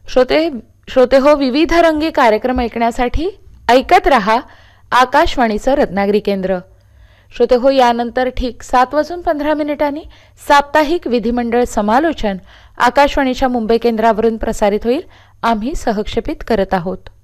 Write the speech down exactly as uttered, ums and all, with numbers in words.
श्रोते श्रोते हो, विविध रंगी कार्यक्रम ऐकण्यासाठी ऐकत रहा आकाशवाणीचं रत्नागिरी केंद्र. श्रोते हो, यानंतर ठीक सात वाजून पंधरा मिनिटांनी साप्ताहिक विधिमंडळ समालोचन आकाशवाणीच्या मुंबई केंद्रावरून प्रसारित होईल. आम्ही सहक्षेपित करत आहोत.